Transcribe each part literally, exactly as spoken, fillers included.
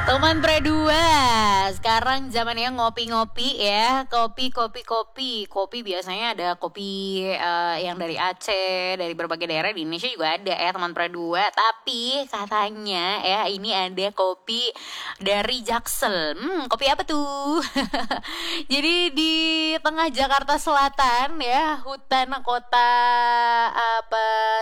Teman Predua, sekarang zamannya ngopi-ngopi ya, kopi, kopi, kopi, kopi biasanya ada kopi eh, yang dari Aceh, dari berbagai daerah di Indonesia juga ada ya teman Predua. Tapi katanya ya ini ada kopi dari Jaksel. Hmm, kopi apa tuh? Jadi di tengah Jakarta Selatan ya, hutan kota apa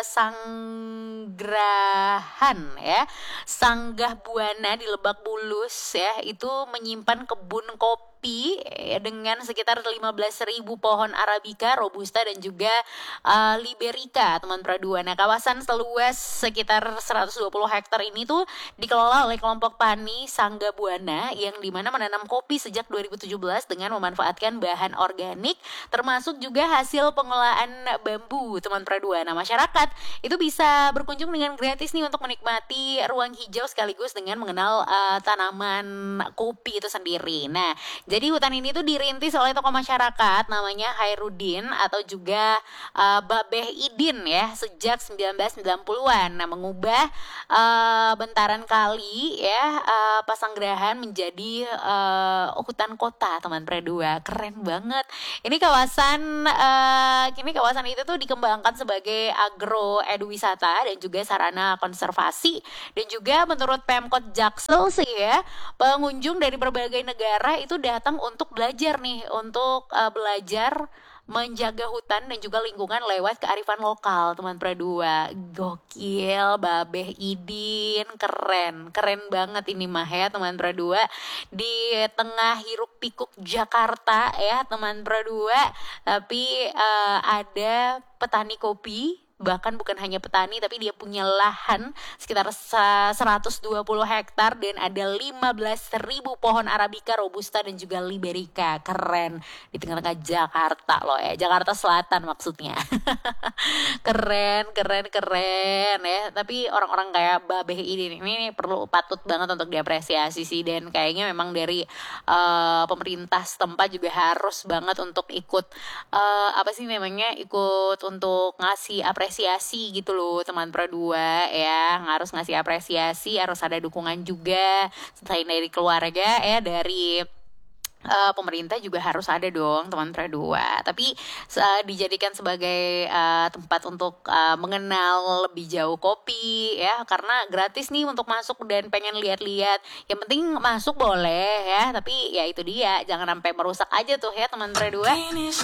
Sanggrahan ya, Sanggah Buana di Lebak Bulus ya, itu menyimpan kebun kopi ya, dengan sekitar lima belas ribu pohon Arabica, Robusta dan juga uh, Liberica teman Pradua. Nah, kawasan seluas sekitar seratus dua puluh hektar ini tuh dikelola oleh kelompok Tani Sanggah Buana yang dimana menanam kopi sejak dua ribu tujuh belas dengan memanfaatkan bahan organik termasuk juga hasil pengolahan bambu teman Pradua. Nah, masyarakat itu bisa berkunjung dengan gratis nih untuk menikmati ruang hijau sekaligus dengan mengenal uh, tanaman kopi itu sendiri. Nah, jadi hutan ini tuh dirintis oleh tokoh masyarakat namanya Hairudin atau juga uh, Babeh Idin ya sejak sembilan belas sembilan puluhan. Nah, mengubah uh, bentaran kali ya uh, Pasanggerahan menjadi uh, hutan kota teman Predua. Keren banget. Ini kawasan uh, ini kawasan itu tuh dikembangkan sebagai agro eduwisata dan juga sarana konservasi, dan juga menurut Pemkot Jaksel sih ya, pengunjung dari berbagai negara itu datang untuk belajar nih, untuk uh, belajar menjaga hutan dan juga lingkungan lewat kearifan lokal teman Pradua. Gokil, Babeh Idin, keren keren banget ini mah ya teman Pradua, di tengah hiruk pikuk Jakarta ya teman Pradua, tapi uh, ada petani kopi, bahkan bukan hanya petani tapi dia punya lahan sekitar seratus dua puluh hektar dan ada lima belas ribu pohon Arabica, Robusta dan juga Liberica. Keren, di tengah-tengah Jakarta loh ya, Jakarta Selatan maksudnya. keren keren keren ya. Tapi orang-orang kayak Babeh ini ini perlu patut banget untuk diapresiasi sih, dan kayaknya memang dari uh, pemerintah setempat juga harus banget untuk ikut uh, apa sih namanya ikut untuk ngasih apresiasi apresiasi gitu loh teman Pradua ya, harus ngasih apresiasi, harus ada dukungan juga selain dari keluarga ya, dari Uh, pemerintah juga harus ada dong teman Pradua. Tapi uh, dijadikan sebagai uh, tempat untuk uh, mengenal lebih jauh kopi ya, karena gratis nih untuk masuk dan pengen lihat-lihat. Yang penting masuk boleh ya, tapi ya itu dia, jangan sampai merusak aja tuh ya teman Pradua.